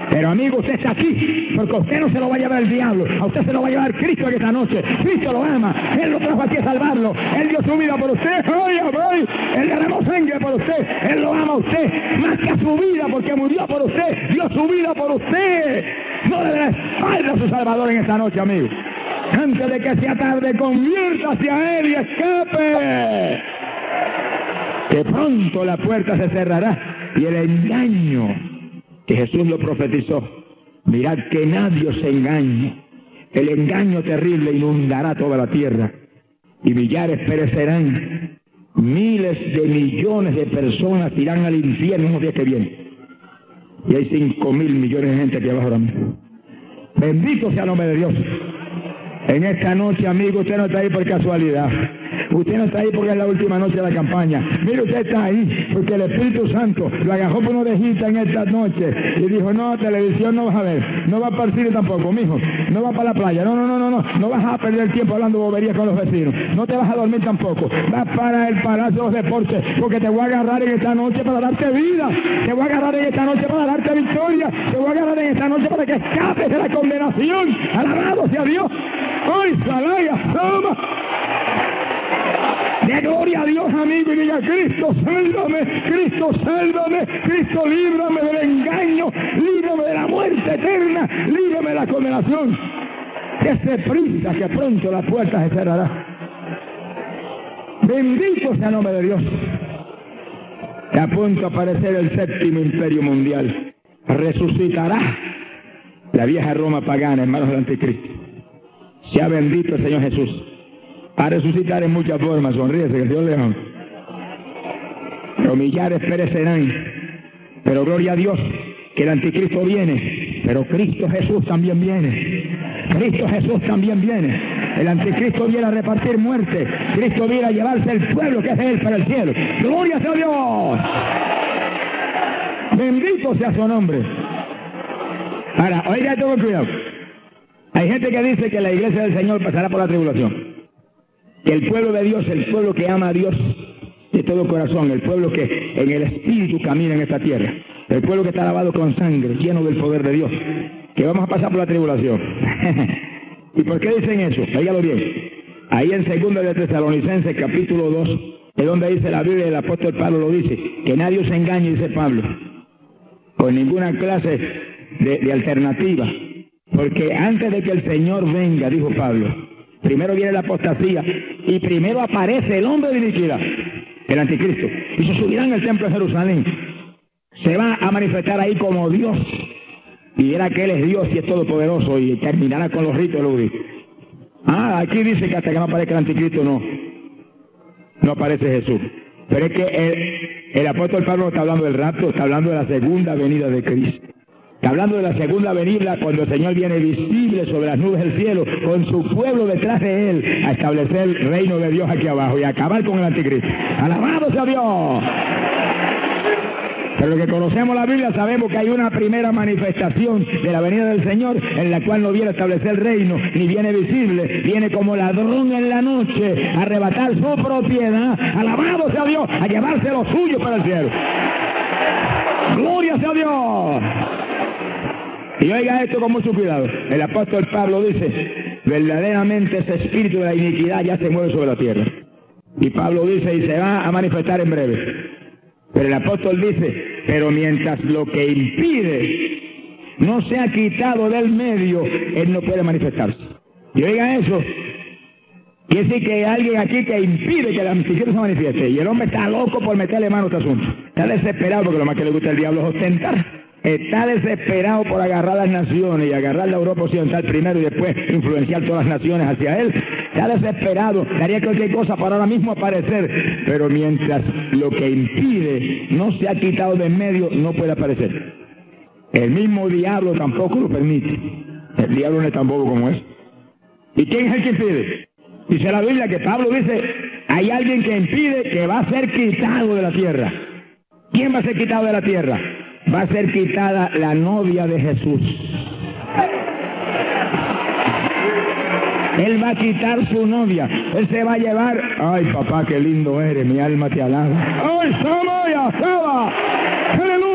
Pero amigo, usted está aquí, porque a usted no se lo va a llevar el diablo, a usted se lo va a llevar Cristo en esta noche. Cristo lo ama, Él lo trajo aquí a salvarlo, Él dio su vida por usted, Él derramó sangre por usted, Él lo ama a usted, más que a su vida, porque murió por usted, dio su vida por usted. No le dé la espalda a su Salvador en esta noche, amigo. Antes de que sea tarde, conviértase a Él y escape. Que pronto la puerta se cerrará y el engaño, que Jesús lo profetizó, mirad que nadie os engañe, el engaño terrible inundará toda la tierra y millares perecerán, miles de millones de personas irán al infierno unos días que vienen, y hay 5.000 millones de gente aquí abajo ahora mismo. Bendito sea el nombre de Dios. En esta noche, amigo, usted no está ahí por casualidad. Usted no está ahí porque es la última noche de la campaña. Mire, usted está ahí porque el Espíritu Santo lo agarró por una orejita en esta noche y dijo, no, televisión no vas a ver, no vas para el cine tampoco, mijo, no vas para la playa, no vas a perder el tiempo hablando boberías con los vecinos, no te vas a dormir tampoco, vas para el Palacio de los Deportes, porque te voy a agarrar en esta noche para darte vida, te voy a agarrar en esta noche para darte victoria, te voy a agarrar en esta noche para que escapes de la condenación. Alabado sea Dios. ¡Ay, salaya, sama! De gloria a Dios, amigo, y diga, Cristo, sálvame, Cristo, sálvame, Cristo, líbrame del engaño, líbrame de la muerte eterna, líbrame de la condenación. Dese prisa que pronto la puerta se cerrará. Bendito sea el nombre de Dios. Está a punto de aparecer el 7º imperio mundial. Resucitará la vieja Roma pagana en manos del anticristo. Sea bendito el Señor Jesús. A resucitar en muchas formas, sonríese, que el Dios le ama. Pero millares perecerán, pero gloria a Dios, que el anticristo viene, pero Cristo Jesús también viene. Cristo Jesús también viene. El anticristo viene a repartir muerte, Cristo viene a llevarse el pueblo que es de Él para el cielo. ¡Gloria sea Dios! Bendito sea su nombre. Ahora, oiga esto con cuidado. Hay gente que dice que la iglesia del Señor pasará por la tribulación. Que el pueblo de Dios, el pueblo que ama a Dios de todo corazón, el pueblo que en el Espíritu camina en esta tierra, el pueblo que está lavado con sangre, lleno del poder de Dios, que vamos a pasar por la tribulación. ¿Y por qué dicen eso? Óigalo bien. Ahí en 2 de Tesalonicenses, capítulo 2, es donde dice la Biblia, el apóstol Pablo lo dice, que nadie os engañe, dice Pablo, con ninguna clase de alternativa, porque antes de que el Señor venga, dijo Pablo, primero viene la apostasía y primero aparece el hombre de iniquidad, el anticristo, y se subirá en el templo de Jerusalén. Se va a manifestar ahí como Dios, y dirá que Él es Dios y es todopoderoso, y terminará con los ritos lúdicos. Aquí dice que hasta que no aparezca el anticristo no aparece Jesús. Pero es que el apóstol Pablo no está hablando del rapto, está hablando de la segunda venida de Cristo. Está hablando de la segunda venida cuando el Señor viene visible sobre las nubes del cielo con su pueblo detrás de Él a establecer el reino de Dios aquí abajo y a acabar con el anticristo. ¡Alabado sea Dios! Pero los que conocemos la Biblia sabemos que hay una primera manifestación de la venida del Señor en la cual no viene a establecer el reino, ni viene visible, viene como ladrón en la noche a arrebatar su propiedad, alabado sea Dios, a llevarse lo suyo para el cielo. ¡Gloria sea Dios! Y oiga esto con mucho cuidado. El apóstol Pablo dice, verdaderamente ese espíritu de la iniquidad ya se mueve sobre la tierra. Y Pablo dice, y se va a manifestar en breve. Pero el apóstol dice, pero mientras lo que impide no se ha quitado del medio, él no puede manifestarse. Y oiga eso, quiere decir que hay alguien aquí que impide que el anticristo se manifieste, y el hombre está loco por meterle mano a este asunto. Está desesperado porque lo más que le gusta al diablo es ostentar. Está desesperado por agarrar las naciones y agarrar la Europa Occidental primero y después influenciar todas las naciones hacia él. Está desesperado, daría cualquier cosa para ahora mismo aparecer, pero mientras lo que impide no se ha quitado de en medio, no puede aparecer. El mismo diablo tampoco lo permite. El diablo no es tan bobo como es. ¿Y quién es el que impide? Dice la Biblia que Pablo dice, hay alguien que impide que va a ser quitado de la tierra. ¿Quién va a ser quitado de la tierra? Va a ser quitada la novia de Jesús. Él va a quitar su novia. Él se va a llevar. Ay, papá, qué lindo eres, mi alma te alaba. Ay, Samaya, Saba. Aleluya.